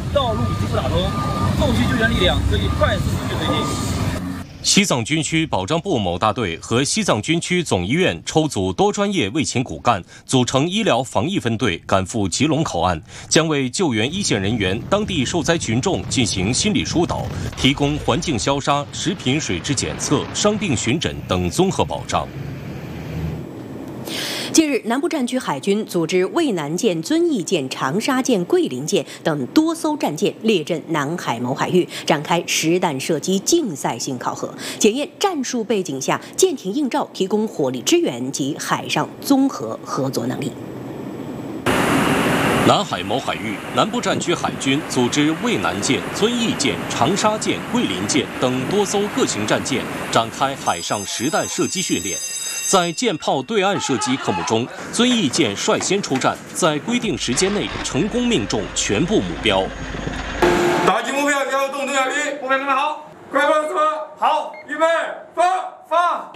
道路逐步打通，后续救援力量可以快速持续推进。 西藏军区保障部某大队和西藏军区总医院抽组多专业卫勤骨干，组成医疗防疫分队，赶赴吉隆口岸，将为救援一线人员、当地受灾群众进行心理疏导，提供环境消杀、食品水质检测、伤病巡诊等综合保障。 近日，南部战区海军组织渭南舰、遵义舰、长沙舰、桂林舰等多艘战舰列阵南海某海域，展开实弹射击竞赛性考核，检验战术背景下舰艇映照提供火力支援及海上综合合作能力。 南海某海域，南部战区海军组织渭南舰、遵义舰、长沙舰、桂林舰等多艘各型战舰展开海上实弹射击训练。在舰炮对岸射击科目中，遵义舰率先出战，在规定时间内成功命中全部目标。 打击目标要动动小兵，目标准备好，快放车，好，预备，放。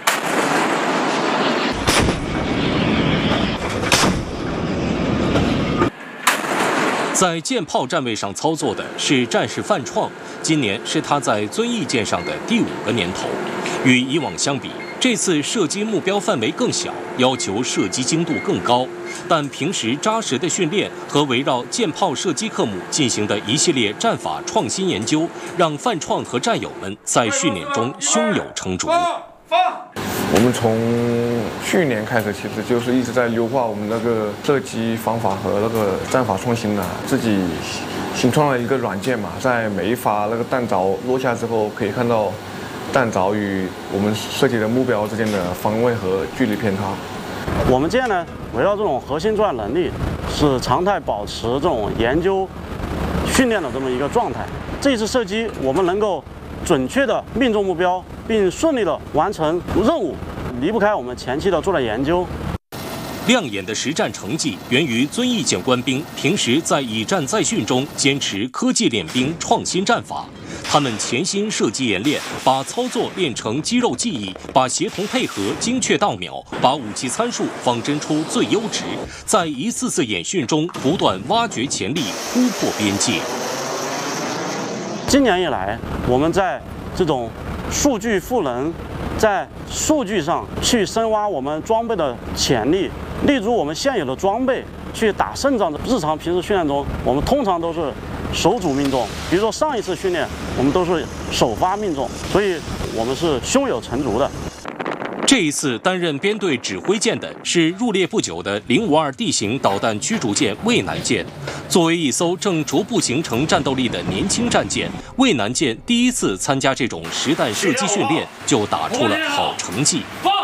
在舰炮站位上操作的是战士范创，今年是他在遵义舰上的第5个年头。与以往相比，这次射击目标范围更小，要求射击精度更高，但平时扎实的训练和围绕舰炮射击科目进行的一系列战法创新研究，让范创和战友们在训练中胸有成竹。 我们从去年开始，其实就是一直在优化我们那个射击方法和那个战法创新的，自己新创了一个软件嘛，在每一发那个弹着落下之后，可以看到弹着与我们设计的目标之间的方位和距离偏差。 我们舰呢，围绕这种核心作战能力，是常态保持这种研究训练的这么一个状态。这一次射击，我们能够准确的命中目标，并顺利的完成任务，离不开我们前期的作战研究。 亮眼的实战成绩源于遵义舰官兵平时在以战在训中坚持科技练兵、创新战法。他们潜心射击演练，把操作练成肌肉记忆，把协同配合精确到秒，把武器参数仿真出最优值，在一次次演训中不断挖掘潜力，突破边界。 今年以来，我们在这种数据赋能，在数据上去深挖我们装备的潜力，例如我们现有的装备去打胜仗的日常平时训练中，我们通常都是手主命中，比如说上一次训练我们都是首发命中，所以我们是胸有成竹的。 这一次担任编队指挥舰的是入列不久的052 D 型导弹驱逐舰渭南舰。作为一艘正逐步形成战斗力的年轻战舰，渭南舰第一次参加这种实弹射击训练，就打出了好成绩。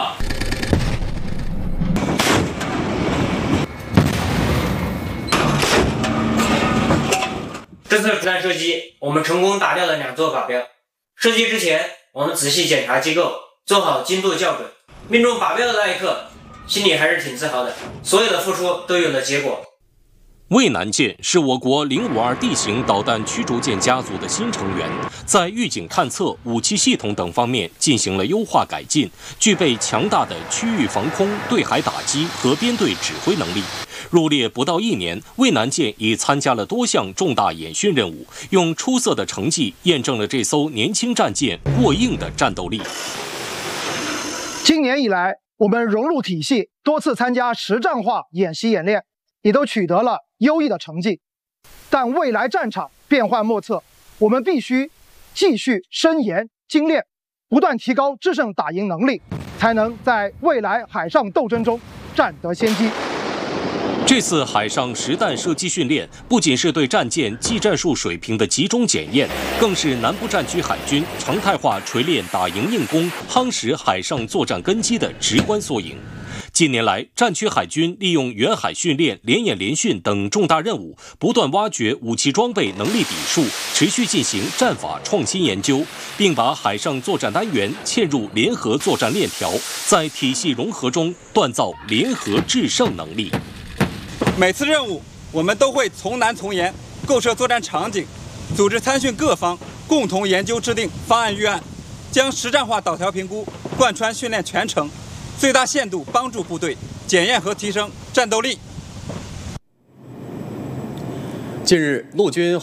这次实弹射击，我们成功打掉了2座靶标。射击之前，我们仔细检查机构，做好精度校准。命中靶标的那一刻，心里还是挺自豪的。所有的付出都有了结果。 渭南舰是我国052 D 型导弹驱逐舰家族的新成员，在预警探测、武器系统等方面进行了优化改进，具备强大的区域防空、对海打击和编队指挥能力。入列不到1年，渭南舰已参加了多项重大演训任务，用出色的成绩验证了这艘年轻战舰过硬的战斗力。 今年以来，我们融入体系，多次参加实战化演习演练，也都取得了优异的成绩。但未来战场变幻莫测，我们必须继续深研精炼，不断提高制胜打赢能力，才能在未来海上斗争中占得先机。 这次海上实弹射击训练不仅是对战舰技战术水平的集中检验，更是南部战区海军常态化锤炼打赢硬攻、夯实海上作战根基的直观缩影。近年来，战区海军利用远海训练、联演联训等重大任务，不断挖掘武器装备能力底数，持续进行战法创新研究，并把海上作战单元嵌入联合作战链条，在体系融合中锻造联合制胜能力。 每次任务，我们都会从难从严，构设作战场景，组织参训各方共同研究制定方案预案，将实战化导条评估贯穿训练全程，最大限度帮助部队检验和提升战斗力。 近日，陆军